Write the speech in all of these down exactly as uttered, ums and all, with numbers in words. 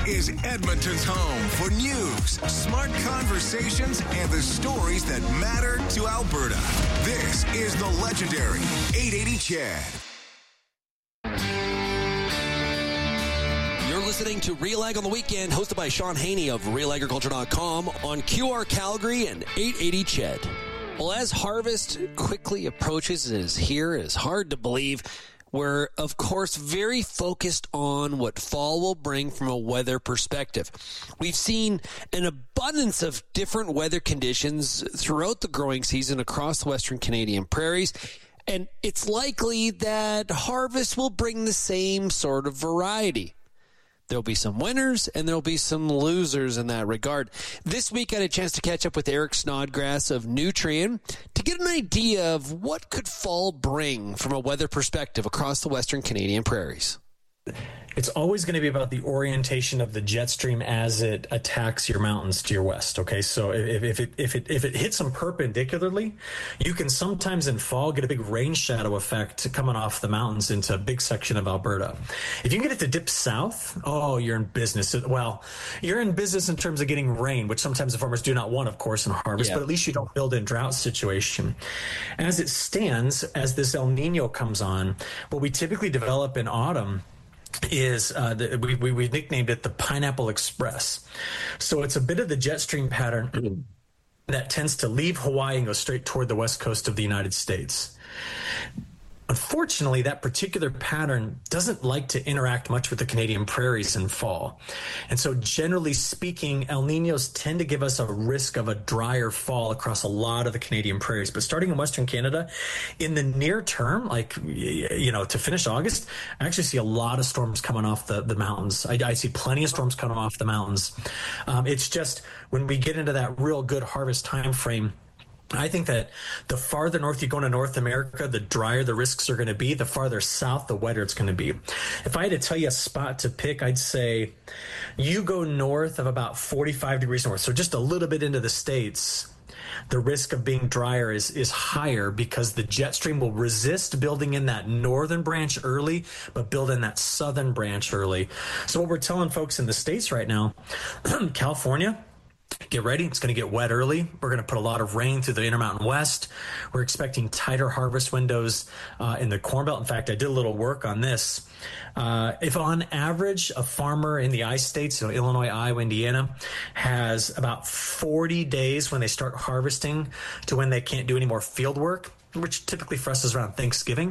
is Edmonton's home for news, smart conversations, and the stories that matter to Alberta. This is the legendary eight eighty C H E D. You're listening to Real Ag on the Weekend, hosted by Sean Haney of real agriculture dot com on Q R Calgary and eight eighty C H E D. Well, as harvest quickly approaches and is here, it is hard to believe. We're, of course, very focused on what fall will bring from a weather perspective. We've seen an abundance of different weather conditions throughout the growing season across the Western Canadian prairies, and it's likely that harvest will bring the same sort of variety. There'll be some winners and there'll be some losers in that regard. This week, I had a chance to catch up with Eric Snodgrass of Nutrien to get an idea of what could fall bring from a weather perspective across the Western Canadian prairies. It's always going to be about the orientation of the jet stream as it attacks your mountains to your west. Okay, so if, if it if it if it hits them perpendicularly, you can sometimes in fall get a big rain shadow effect coming off the mountains into a big section of Alberta. If you can get it to dip south, oh, you're in business. Well, you're in business in terms of getting rain, which sometimes the farmers do not want, of course, in harvest. Yeah. But at least you don't build in drought situation. As it stands, as this El Nino comes on, what we typically develop in autumn is uh, the, we, we, we nicknamed it the Pineapple Express. So it's a bit of the jet stream pattern that tends to leave Hawaii and go straight toward the west coast of the United States. Unfortunately, that particular pattern doesn't like to interact much with the Canadian prairies in fall. And so generally speaking, El Niños tend to give us a risk of a drier fall across a lot of the Canadian prairies. But starting in Western Canada, in the near term, like, you know, to finish August, I actually see a lot of storms coming off the, the mountains. I, I see plenty of storms coming off the mountains. Um, it's just when we get into that real good harvest time frame, I think that the farther north you go into North America, the drier the risks are going to be. The farther south, the wetter it's going to be. If I had to tell you a spot to pick, I'd say you go north of about forty-five degrees north, so just a little bit into the States, the risk of being drier is, is higher because the jet stream will resist building in that northern branch early, but build in that southern branch early. So what we're telling folks in the States right now, California, get ready. It's going to get wet early. We're going to put a lot of rain through the Intermountain West. We're expecting tighter harvest windows uh, in the Corn Belt. In fact, I did a little work on this. Uh, if on average, a farmer in the I states, so Illinois, Iowa, Indiana, has about forty days when they start harvesting to when they can't do any more field work, which typically for us is around Thanksgiving.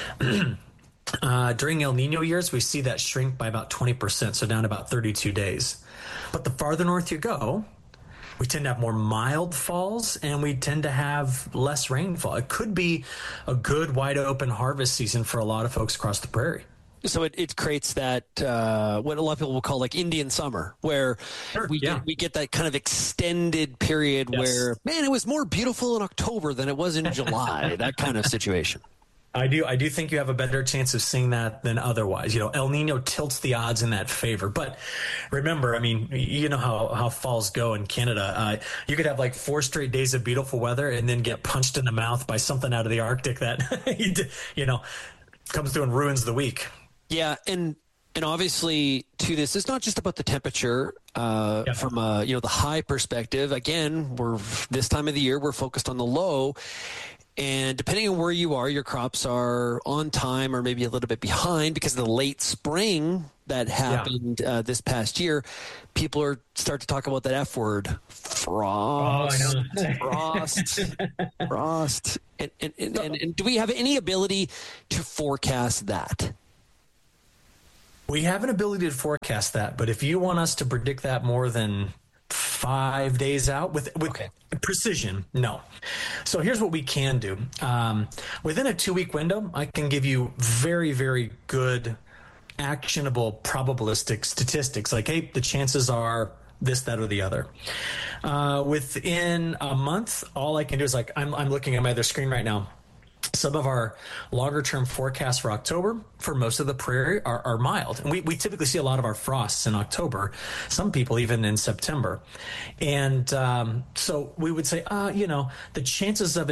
Uh, during El Nino years, we see that shrink by about twenty percent, so down to about thirty-two days. But the farther north you go, we tend to have more mild falls and we tend to have less rainfall. It could be a good wide open harvest season for a lot of folks across the prairie. So it, it creates that, uh, what a lot of people will call like Indian summer, where sure, we, yeah. get, we get that kind of extended period yes. where, man, it was more beautiful in October than it was in July, that kind of situation. I do. I do think you have a better chance of seeing that than otherwise. You know, El Nino tilts the odds in that favor. But remember, I mean, you know how, how falls go in Canada. Uh, you could have like four straight days of beautiful weather and then get punched in the mouth by something out of the Arctic that, you know, comes through and ruins the week. Yeah. And, and obviously to this, it's not just about the temperature uh, yeah. from a, you know, the high perspective. Again, we're this time of the year, we're focused on the low. And depending on where you are, your crops are on time or maybe a little bit behind because of the late spring that happened yeah. uh, this past year. People are start to talk about that F word, frost, oh, I know. frost, frost. And, and, and, and, and do we have any ability to forecast that? We have an ability to forecast that, but if you want us to predict that more than five days out with, with okay. precision, no. So here's what we can do. Um, within a two-week window, I can give you very, very good, actionable, probabilistic statistics. Like, hey, the chances are this, that, or the other. Uh, within a month, all I can do is like, I'm, I'm looking at my other screen right now. Some of our longer term forecasts for October for most of the prairie are, are mild. And we, we typically see a lot of our frosts in October, some people even in September. And um, so we would say, uh, you know, the chances of it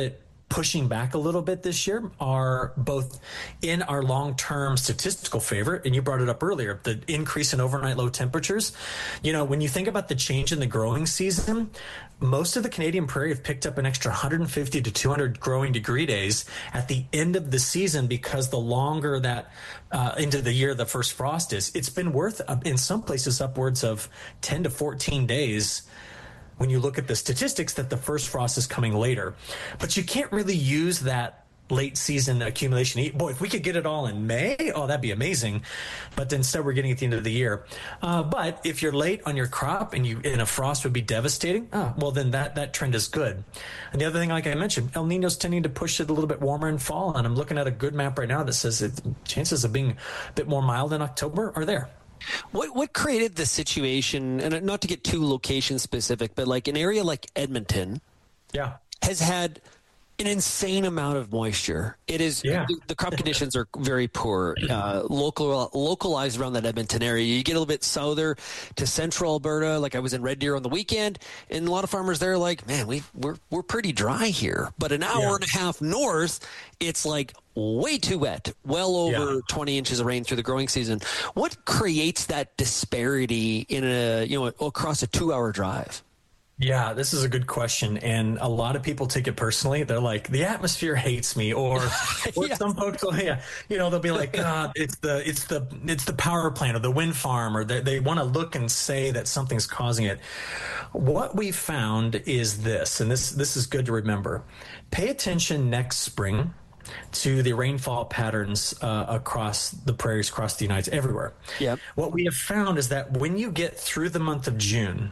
pushing back a little bit this year are both in our long-term statistical favor, and you brought it up earlier, the increase in overnight low temperatures. You know, when you think about the change in the growing season, most of the Canadian prairie have picked up an extra one hundred fifty to two hundred growing degree days at the end of the season, because the longer that uh, into the year the first frost is, it's been worth uh, in some places upwards of ten to fourteen days when you look at the statistics that the first frost is coming later. But you can't really use that late season accumulation. Boy, if we could get it all in May, oh, that'd be amazing. But instead we're getting it at the end of the year. Uh, but if you're late on your crop and you and a frost would be devastating, oh, well, then that, that trend is good. And the other thing, like I mentioned, El Nino's tending to push it a little bit warmer in fall. And I'm looking at a good map right now that says it, chances of being a bit more mild in October are there. What what created the situation, and not to get too location specific, but like an area like Edmonton yeah. has had an insane amount of moisture. It is yeah. the, the crop conditions are very poor, uh, local localized around that Edmonton area. You get a little bit souther to central Alberta. Like I was in Red Deer on the weekend, and a lot of farmers there are like, man, we we're we're pretty dry here. But an hour yeah. and a half north, it's like way too wet, well over yeah. twenty inches of rain through the growing season. What creates that disparity in a you know across a two hour drive? Yeah, this is a good question, and a lot of people take it personally. They're like, "The atmosphere hates me," or, or yes. some folks, will, yeah, you know, they'll be like, "God, it's the it's the it's the power plant or the wind farm," or they, they want to look and say that something's causing it. What we found is this, and this this is good to remember. Pay attention next spring to the rainfall patterns uh, across the prairies, across the United States, everywhere. Yep. What we have found is that when you get through the month of June,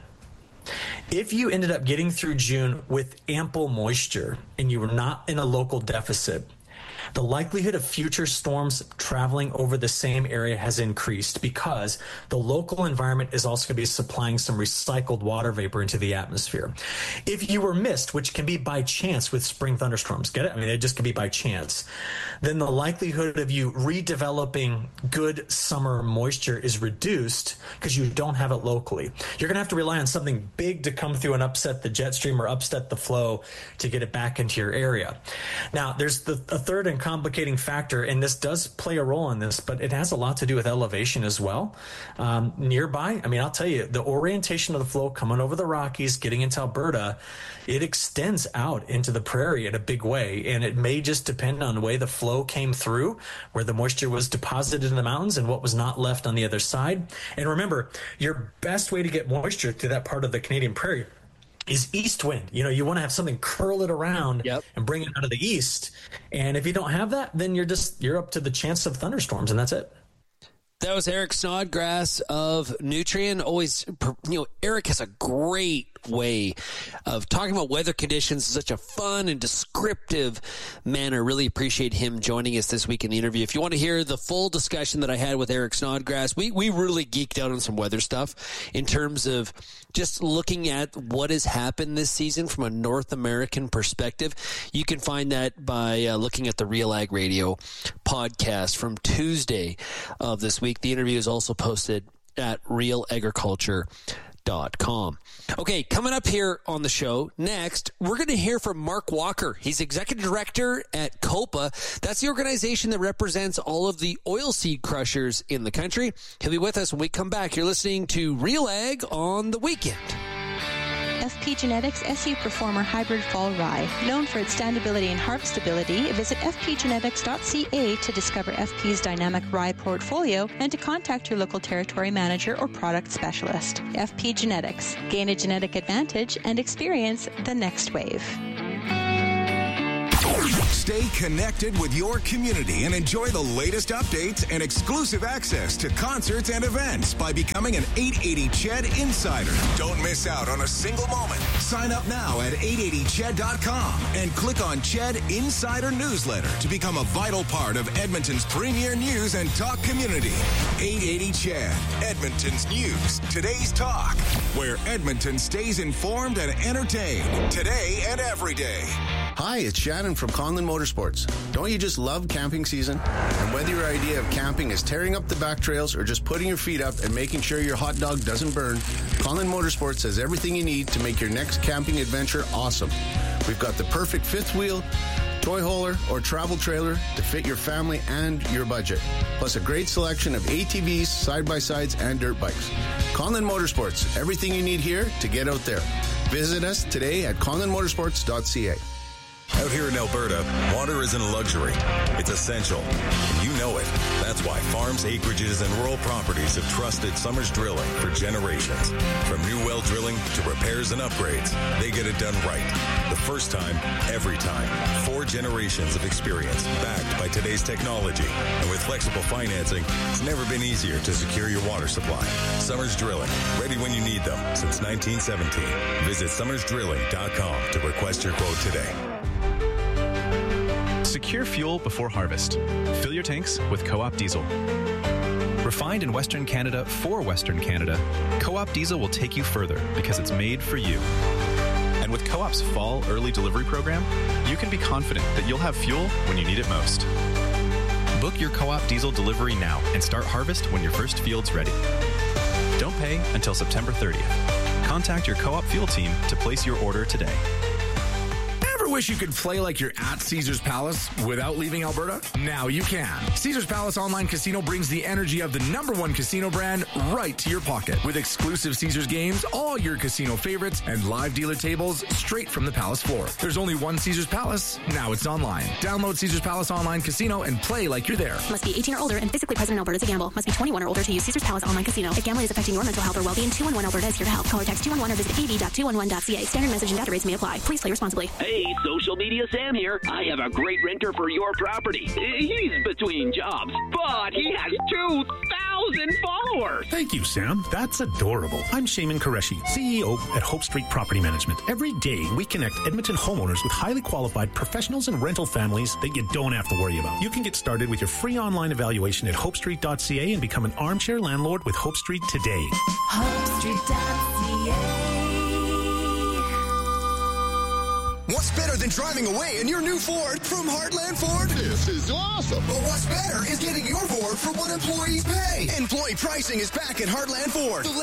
if you ended up getting through June with ample moisture and you were not in a local deficit, the likelihood of future storms traveling over the same area has increased because the local environment is also going to be supplying some recycled water vapor into the atmosphere. If you were missed, which can be by chance with spring thunderstorms, get it? I mean, it just can be by chance. Then the likelihood of you redeveloping good summer moisture is reduced because you don't have it locally. You're going to have to rely on something big to come through and upset the jet stream or upset the flow to get it back into your area. Now, there's the, a third and complicating factor, and this does play a role in this, but it has a lot to do with elevation as well. Um, nearby, I mean, I'll tell you, the orientation of the flow coming over the Rockies, getting into Alberta, it extends out into the prairie in a big way, and it may just depend on the way the flow came through, where the moisture was deposited in the mountains and what was not left on the other side. And remember, your best way to get moisture to that part of the Canadian prairie is east wind. You know, you want to have something curl it around yep. and bring it out of the east. And if you don't have that, then you're just, you're up to the chance of thunderstorms, and that's it. That was Eric Snodgrass of Nutrien. Always, you know, Eric has a great way of talking about weather conditions in such a fun and descriptive manner. Really appreciate him joining us this week in the interview. If you want to hear the full discussion that I had with Eric Snodgrass, we, we really geeked out on some weather stuff in terms of just looking at what has happened this season from a North American perspective. You can find that by uh, looking at the Real Ag Radio podcast from Tuesday of this week. The interview is also posted at real agriculture dot com. Okay, coming up here on the show next, we're going to hear from Mark Walker. He's executive director at COPA. That's the organization that represents all of the oilseed crushers in the country. He'll be with us when we come back. You're listening to Real Ag on the Weekend. F P Genetics S U Performer Hybrid Fall Rye. Known for its standability and harvestability, visit f p genetics dot c a to discover F P's dynamic rye portfolio and to contact your local territory manager or product specialist. F P Genetics. Gain a genetic advantage and experience the next wave. Stay connected with your community and enjoy the latest updates and exclusive access to concerts and events by becoming an eight eighty C H E D Insider. Don't miss out on a single moment. Sign up now at eight eighty C H E D dot com and click on C H E D Insider Newsletter to become a vital part of Edmonton's premier news and talk community. eight eighty C H E D, Edmonton's news, today's talk, where Edmonton stays informed and entertained today and every day. Hi, it's Shannon from Conlin Motorsports. Don't you just love camping season? And whether your idea of camping is tearing up the back trails or just putting your feet up and making sure your hot dog doesn't burn, Conlin Motorsports has everything you need to make your next camping adventure awesome. We've got the perfect fifth wheel, toy hauler, or travel trailer to fit your family and your budget. Plus a great selection of A T Vs, side-by-sides, and dirt bikes. Conlin Motorsports, everything you need here to get out there. Visit us today at conlin motorsports dot c a. Out here in Alberta, water isn't a luxury. It's essential. And you know it. That's why farms, acreages, and rural properties have trusted Summers Drilling for generations. From new well drilling to repairs and upgrades, they get it done right. The first time, every time. Four generations of experience, backed by today's technology. And with flexible financing, it's never been easier to secure your water supply. Summers Drilling, ready when you need them since nineteen seventeen. Visit summers drilling dot com to request your quote today. Secure fuel before harvest. Fill your tanks with Co-op Diesel. Refined in Western Canada for Western Canada, Co-op Diesel will take you further because it's made for you. And with Co-op's fall early delivery program, you can be confident that you'll have fuel when you need it most. Book your Co-op Diesel delivery now and start harvest when your first field's ready. Don't pay until September thirtieth. Contact your Co-op fuel team to place your order today. Wish you could play like you're at Caesars Palace without leaving Alberta? Now you can. Caesars Palace Online Casino brings the energy of the number one casino brand right to your pocket. With exclusive Caesars games, all your casino favorites, and live dealer tables straight from the Palace floor. There's only one Caesars Palace. Now it's online. Download Caesars Palace Online Casino and play like you're there. Must be eighteen or older and physically present in Alberta to gamble. Must be twenty-one or older to use Caesars Palace Online Casino. If gambling is affecting your mental health or well-being, two one one Alberta is here to help. Call or text two one one or visit a v dot two one one dot c a. Standard message and data rates may apply. Please play responsibly. Hey, Social Media Sam here. I have a great renter for your property. He's between jobs, but he has two thousand followers. Thank you, Sam. That's adorable. I'm Shaman Qureshi, C E O at Hope Street Property Management. Every day, we connect Edmonton homeowners with highly qualified professionals and rental families that you don't have to worry about. You can get started with your free online evaluation at hope street dot c a and become an armchair landlord with Hope Street today. hope street dot c a. What's better than driving away in your new Ford from Heartland Ford? This is awesome. But what's better is getting your Ford for what employees pay. Employee pricing is back at Heartland Ford. The